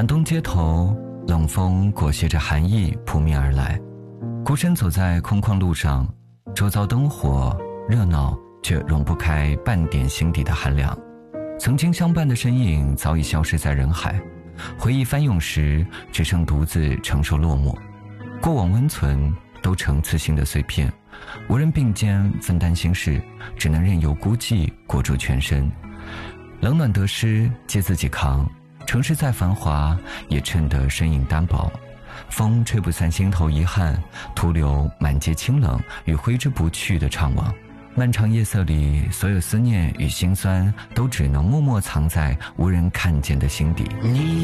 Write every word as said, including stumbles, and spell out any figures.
寒冬街头，冷风裹挟着寒意扑面而来。孤身走在空旷路上，周遭灯火热闹，却容不开半点心底的寒凉。曾经相伴的身影早已消失在人海，回忆翻涌时，只剩独自承受落寞。过往温存都成刺心的碎片，无人并肩分担心事，只能任由孤寂裹住全身。冷暖得失皆自己扛，城市再繁华也衬得身影单薄。风吹不散心头遗憾，徒留满街清冷与挥之不去的怅惘。漫长夜色里，所有思念与心酸都只能默默藏在无人看见的心底。你